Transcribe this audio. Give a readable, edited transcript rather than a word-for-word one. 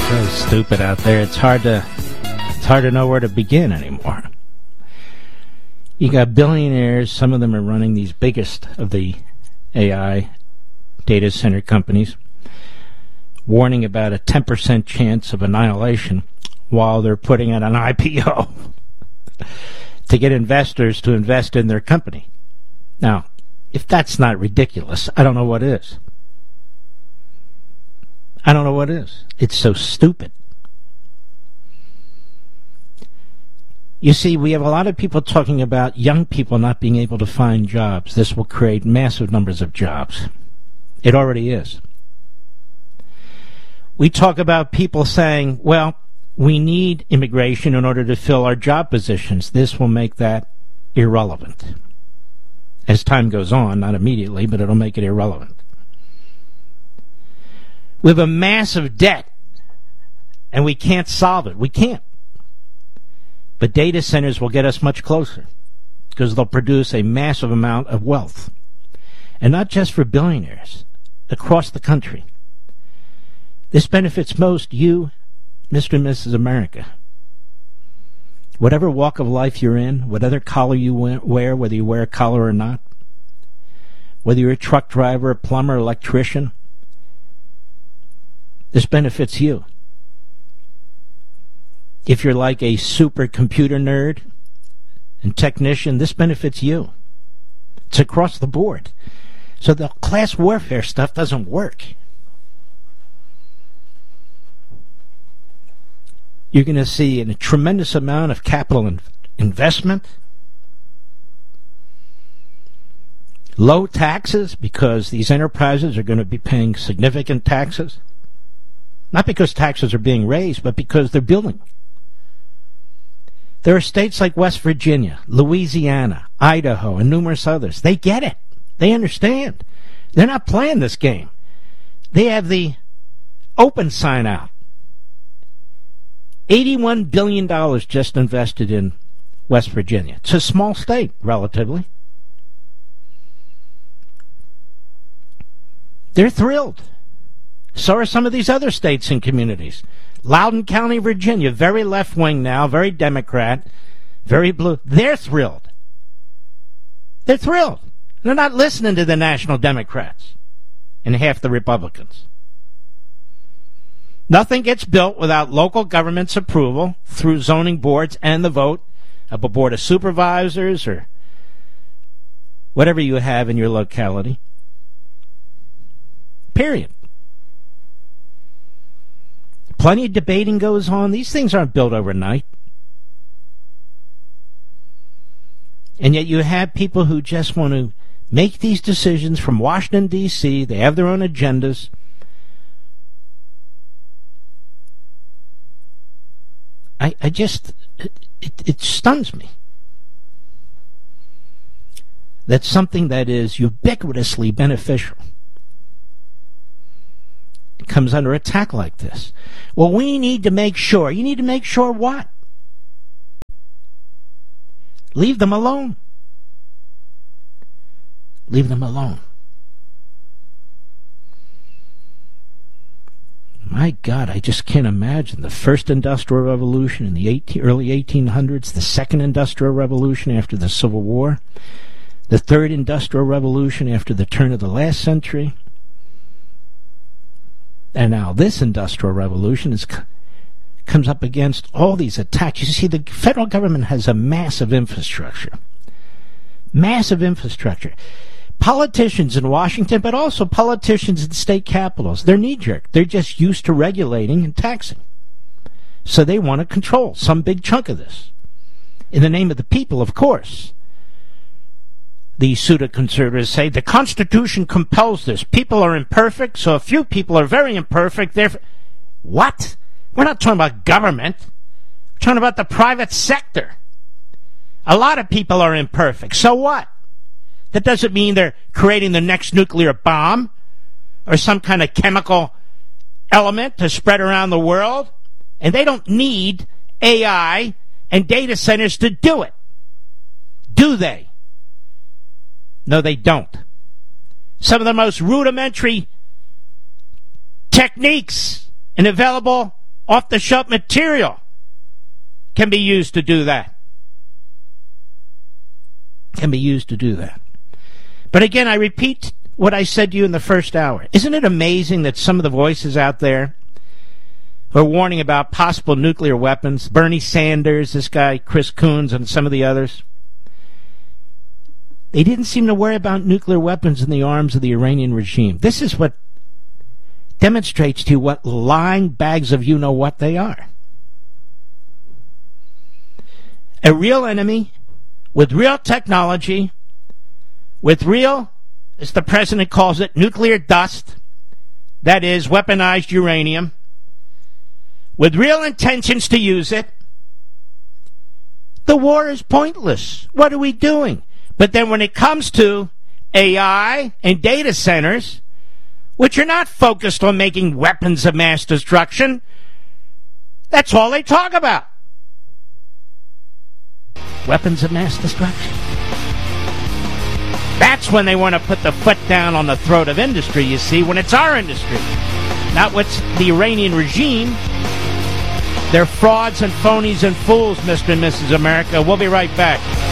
So stupid out there. It's hard to know where to begin anymore. You got billionaires, some of them are running these biggest of the AI data center companies, warning about a 10% chance of annihilation while they're putting out an IPO to get investors to invest in their company. Now, if that's not ridiculous, I don't know what is. I don't know what is. It's so stupid. You see, we have a lot of people talking about young people not being able to find jobs. This will create massive numbers of jobs. It already is. We talk about people saying, well, we need immigration in order to fill our job positions. This will make that irrelevant. As time goes on, not immediately, but it'll make it irrelevant. We have a massive debt, and we can't solve it. We can't. But data centers will get us much closer because they'll produce a massive amount of wealth. And not just for billionaires, across the country. This benefits most you, Mr. and Mrs. America. Whatever walk of life you're in, whatever collar you wear, whether you wear a collar or not, whether you're a truck driver, a plumber, electrician, this benefits you. If you're like a supercomputer nerd and technician, this benefits you. It's across the board. So the class warfare stuff doesn't work. You're going to see a tremendous amount of capital investment, low taxes because these enterprises are going to be paying significant taxes. Not because taxes are being raised, but because they're building. There are states like West Virginia, Louisiana, Idaho, and numerous others. They get it. They understand. They're not playing this game. They have the open sign out. $81 billion just invested in West Virginia. It's a small state, relatively. They're thrilled. So are some of these other states and communities. Loudoun County, Virginia, very left-wing now, very Democrat, very blue. They're thrilled. They're thrilled. They're not listening to the National Democrats and half the Republicans. Nothing gets built without local government's approval through zoning boards and the vote of a board of supervisors or whatever you have in your locality. Period. Plenty of debating goes on. These things aren't built overnight. And yet you have people who just want to make these decisions from Washington, D.C. They have their own agendas. It stuns me that something that is ubiquitously beneficial comes under attack like this. Well, we need to make sure. You need to make sure what? Leave them alone. Leave them alone. My God, I just can't imagine the first industrial revolution in the early 1800s, the second industrial revolution after the Civil War, the third industrial revolution after the turn of the last century, and now this industrial revolution comes up against all these attacks. You see, the federal government has a massive infrastructure. Massive infrastructure. Politicians in Washington, but also politicians in state capitals, they're knee-jerk. They're just used to regulating and taxing. So they want to control some big chunk of this. In the name of the people, of course. The pseudo-conservatives say the Constitution compels this. People are imperfect, so a few people are very imperfect. What? We're not talking about government. We're talking about the private sector. A lot of people are imperfect. So what? That doesn't mean they're creating the next nuclear bomb or some kind of chemical element to spread around the world. And they don't need AI and data centers to do it. Do they? No, they don't. Some of the most rudimentary techniques and available off-the-shelf material can be used to do that. Can be used to do that. But again, I repeat what I said to you in the first hour. Isn't it amazing that some of the voices out there who are warning about possible nuclear weapons, Bernie Sanders, this guy Chris Coons, and some of the others, they didn't seem to worry about nuclear weapons in the arms of the Iranian regime. This is what demonstrates to you what lying bags of you-know-what they are. A real enemy with real technology, with real, as the president calls it, nuclear dust, that is, weaponized uranium, with real intentions to use it. The war is pointless. What are we doing? But then when it comes to AI and data centers, which are not focused on making weapons of mass destruction, that's all they talk about. Weapons of mass destruction. That's when they want to put the foot down on the throat of industry, you see, when it's our industry, not what's the Iranian regime. They're frauds and phonies and fools, Mr. and Mrs. America. We'll be right back.